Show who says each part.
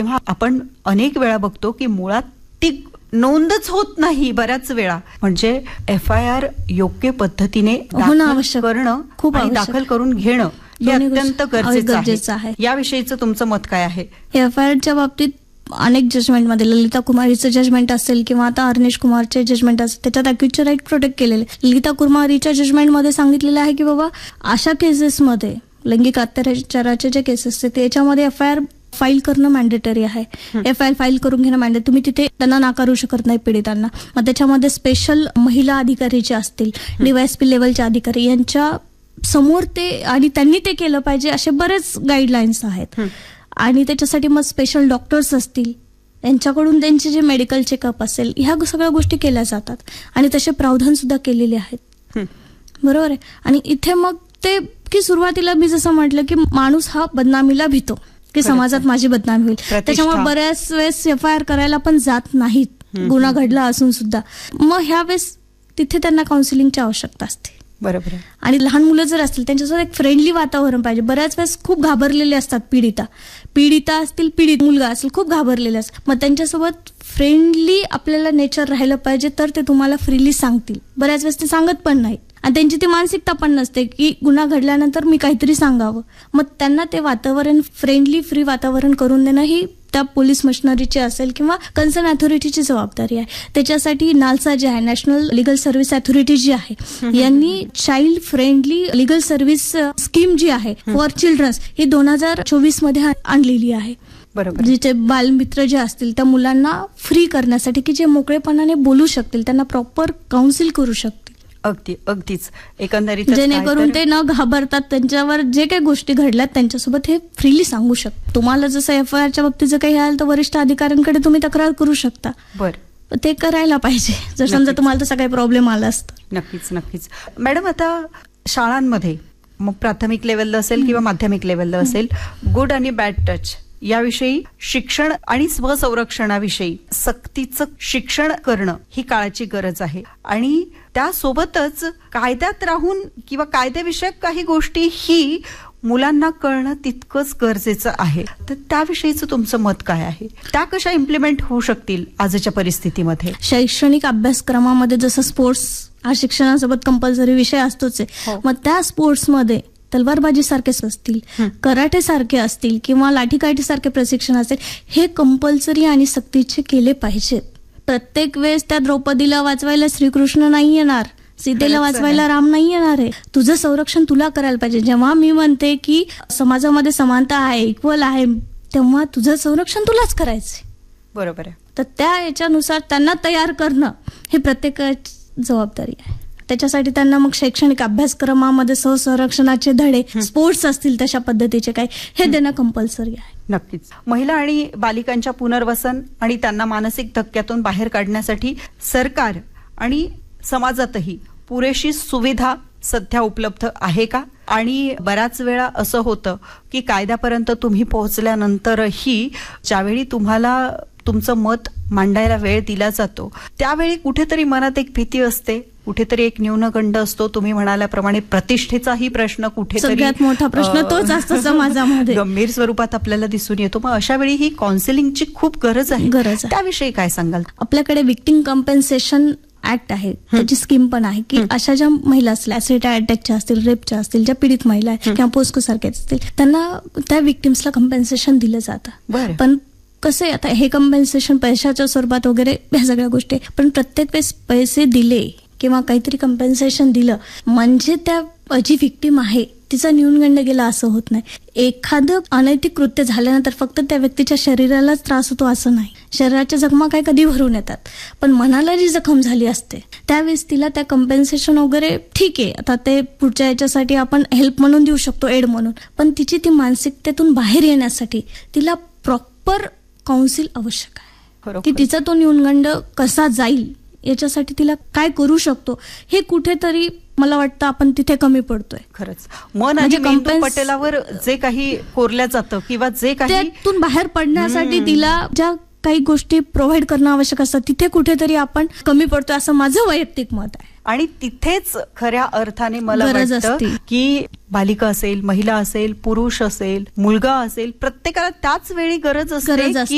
Speaker 1: तेव्हा आपण अनेक वेळा बघतो की मुळात ती नोंदच होत नाही बऱ्याच वेळा. म्हणजे FIR योग्य पद्धतीने करणं
Speaker 2: खूप
Speaker 1: आणि दाखल करून घेणं हे अत्यंत गरजेचं आहे. याविषयीचं तुमचं मत काय आहे?
Speaker 2: FIRच्या बाबतीत अनेक जजमेंटमध्ये ललिता कुमारीचं जजमेंट असेल किंवा आता अर्नेश कुमारचे जजमेंट असेल, त्याच्यात अक्युजचे राईट प्रोटेक्ट केलेले. ललिता कुमारीच्या जजमेंटमध्ये सांगितलेलं आहे की बाबा अशा केसेसमध्ये लैंगिक अत्याचाराचे जे केसेस आहेत त्याच्यामध्ये FIR फाईल करणं मॅन्डेटरी आहे. FIR फाईल करून घेणं मॅन्डेटरी. तुम्ही तिथे त्यांना नाकारू शकत नाही पीडितांना. मग त्याच्यामध्ये स्पेशल महिला अधिकारी जे असतील, DYSP लेवलचे अधिकारी यांच्या समोर ते आणि त्यांनी ते केलं पाहिजे असे बरेच गाईडलाईन्स आहेत. आणि त्याच्यासाठी मग स्पेशल डॉक्टर्स असतील, यांच्याकडून त्यांचे जे मेडिकल चेकअप असेल, ह्या सगळ्या गोष्टी केल्या जातात आणि तसे प्रावधान सुद्धा केलेले आहेत. बरोबर आहे. आणि इथे मग ते की सुरुवातीला मी जसं म्हटलं की माणूस हा बदनामीला भीतो की समाजात माझी बदनामी होईल, त्याच्यामुळे बऱ्याच वेळेस FIR करायला पण जात नाहीत गुन्हा घडला असून सुद्धा. मग ह्या वेळेस तिथे त्यांना काउन्सिलिंगची आवश्यकता असते.
Speaker 1: बरोबर.
Speaker 2: आणि लहान मुलं जर असतील त्यांच्यासोबत एक फ्रेंडली वातावरण पाहिजे. बऱ्याच वेळेस खूप घाबरलेले असतात पीडिता असतील, पीडित मुलगा असेल, खूप घाबरलेले असतात. मग त्यांच्यासोबत फ्रेंडली आपल्याला नेचर राहिलं पाहिजे तर ते तुम्हाला फ्रीली सांगतील. बऱ्याच वेळेस ते सांगत पण नाही आणि त्यांची ती मानसिकता पण नसते की गुन्हा घडल्यानंतर मी काहीतरी सांगावं. मग त्यांना ते वातावरण फ्रेंडली फ्री वातावरण करून देणं ही त्या पोलीस मशिनरीची असेल किंवा कन्सर्न अथॉरिटीची जबाबदारी आहे. त्याच्यासाठी नालसा जे आहे, नॅशनल लिगल सर्व्हिस अथॉरिटी जी आहे, यांनी child friendly legal service scheme जी आहे फॉर चिल्ड्रन्स ही 2024 मध्ये आणलेली आहे.
Speaker 1: बरोबर.
Speaker 2: जिथे बालमित्र जे असतील त्या मुलांना फ्री करण्यासाठी की जे मोकळेपणाने बोलू शकतील, त्यांना प्रॉपर काउन्सिल करू शकतील.
Speaker 1: अगदीच. एकंदरीत
Speaker 2: जेणेकरून ते न घाबरतात त्यांच्यावर जे काही गोष्टी घडल्यात त्यांच्यासोबत हे फ्रीली सांगू शकतात. तुम्हाला जसं FIRच्या बाबतीत जर काही आलं तर वरिष्ठ अधिकाऱ्यांकडे तुम्ही तक्रार करू शकता.
Speaker 1: बरं.
Speaker 2: ते करायला पाहिजे जर समजा तुम्हाला तसा काही प्रॉब्लेम आला असता.
Speaker 1: नक्कीच. मॅडम, आता शाळांमध्ये मग प्राथमिक लेवलला असेल किंवा माध्यमिक लेवलला असेल, गुड आणि बॅड टच याविषयी शिक्षण आणि स्वसंरक्षणाविषयी सक्तीचं शिक्षण करणं ही काळाची गरज आहे. आणि त्यासोबतच कायद्यात राहून किंवा कायद्याविषयक काही गोष्टी ही मुलांना कळणं तितकंच गरजेचं आहे. तर त्याविषयीचं तुमचं मत काय आहे? त्या कशा इम्प्लिमेंट होऊ शकतील आजच्या परिस्थितीमध्ये?
Speaker 2: शैक्षणिक अभ्यासक्रमामध्ये जसं स्पोर्ट्स हा शिक्षणासोबत कंपल्सरी विषय असतोच आहे. मग त्या स्पोर्ट्समध्ये तलवारबाजी सारखे असतील, कराटे सारखे असतील किंवा लाठीकाठी सारखे प्रशिक्षण असेल, हे कंपल्सरी आणि सक्तीचे केले पाहिजेत. प्रत्येक वेळेस त्या द्रौपदीला वाचवायला श्रीकृष्ण नाही येणार, सीतेला वाचवायला राम नाही येणार आहे. तुझं संरक्षण तुला करायला पाहिजे. जेव्हा मी म्हणते की समाजामध्ये समानता आहे, इक्वल आहे, तेव्हा तुझं संरक्षण तुलाच करायचंय.
Speaker 1: बरोबर आहे.
Speaker 2: तर त्या याच्यानुसार त्यांना तयार करणं हे प्रत्येकाची जबाबदारी आहे. त्याच्यासाठी त्यांना मग शैक्षणिक अभ्यासक्रमामध्ये संरक्षणाचे धडे, स्पोर्ट्स असतील तशा पद्धतीचे काय, हे देणं कंपल्सरी आहे.
Speaker 1: नक्कीच. महिला आणि बालिकांच्या पुनर्वसन आणि त्यांना मानसिक धक्क्यातून बाहेर काढण्यासाठी सरकार आणि समाजातही पुरेशी सुविधा सध्या उपलब्ध आहे का? आणि बऱ्याच वेळा असं होतं की कायद्यापर्यंत तुम्ही पोहोचल्यानंतरही ज्यावेळी तुम्हाला तुमचं मत मांडायला वेळ दिला जातो त्यावेळी कुठेतरी मनात एक भीती असते, कुठेतरी एक न्यूनगंड असतो. तुम्ही म्हणाल्याप्रमाणे प्रतिष्ठेचाही प्रश्न कुठेतरी
Speaker 2: सगळ्यात मोठा प्रश्न तोच असतो समाजामध्ये,
Speaker 1: गंभीर स्वरूपात आपल्याला दिसून येतो. मग अशा वेळी ही काउन्सिलिंगची खूप गरज आहे. त्याविषयी काय सांगाल?
Speaker 2: आपल्याकडे विक्टिम कॉम्पेन्सेशन ऍक्ट आहे, त्याची स्कीम पण आहे की अशा ज्या महिला असतील, ऍसिड अटॅकच्या असतील, रेपच्या असतील, ज्या पीडित महिला आहेत किंवा पोस्को सारख्या असतील, त्यांना त्या विक्टिम्सला कॉम्पेन्सेशन दिलं जातं. पण कसं आहे, आता हे कॉम्पेन्सेशन पैशाच्या स्वरूपात वगैरे ह्या सगळ्या गोष्टी, पण प्रत्येक वेळेस पैसे दिले किंवा काहीतरी कॉम्पेन्सेशन दिलं म्हणजे त्या जी विक्टिम आहे तिचा न्यूनगंड गेला असं होत नाही. एखादं अनैतिक कृत्य झाल्यानंतर फक्त त्या व्यक्तीच्या शरीरालाच त्रास होतो असं नाही. शरीराच्या जखमा काय कधी भरून येतात, पण मनाला जी जखम झाली असते त्यावेळेस तिला त्या कॉम्पेन्सेशन वगैरे ठीक आहे, आता ते पुढच्या याच्यासाठी आपण हेल्प म्हणून देऊ शकतो, एड म्हणून, पण तिची ती मानसिकतेतून बाहेर येण्यासाठी तिला प्रॉपर काउन्सिल आवश्यक आहे की तिचा तो न्यूनगंड कसा जाईल, याच्यासाठी तिला काय करू शकतो, हे कुठेतरी मला वाटतं आपण तिथे कमी पडतोय.
Speaker 1: खरंच मन आणि मेंदू पटलावर जे काही कोरल्या जातं किंवा जे काही
Speaker 2: त्यातून बाहेर पडण्यासाठी तिला ज्या काही गोष्टी प्रोव्हाइड करणं आवश्यक असतं तिथे कुठेतरी आपण कमी पडतोय असं माझं वैयक्तिक मत आहे.
Speaker 1: आणि तिथेच खऱ्या अर्थाने मला वाटतं की बालिका असेल, महिला असेल, पुरुष असेल, मुलगा असेल, प्रत्येकाला त्याच वेळी गरज असते